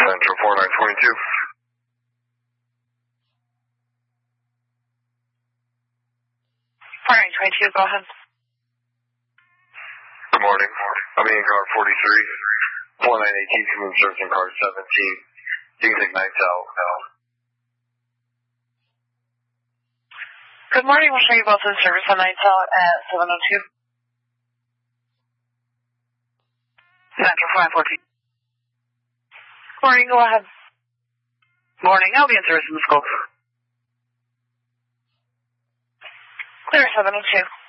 Central 4922. Go ahead. Good morning. I'm in car 43. 4918 from observing car 17. You can take nights out. Good morning. We'll show you both in service on nights out at 702. Central 514. Morning. Go ahead. Morning. I'll be in service in the scope. Clear 702.